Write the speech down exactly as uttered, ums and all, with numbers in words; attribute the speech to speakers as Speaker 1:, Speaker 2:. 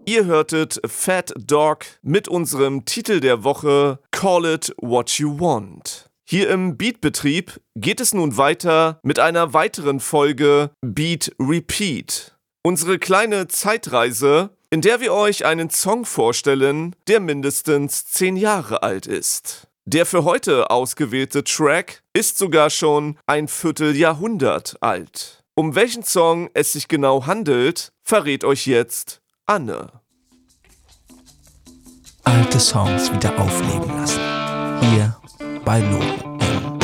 Speaker 1: Ihr hörtet Fat Dog mit unserem Titel der Woche Call It What You Want. Hier im Beatbetrieb geht es nun weiter mit einer weiteren Folge Beat Repeat. Unsere kleine Zeitreise, in der wir euch einen Song vorstellen, der mindestens zehn Jahre alt ist. Der für heute ausgewählte Track ist sogar schon ein Vierteljahrhundert alt. Um welchen Song es sich genau handelt, verrät euch jetzt Anne.
Speaker 2: Alte Songs wieder aufleben lassen. Hier bei Lore.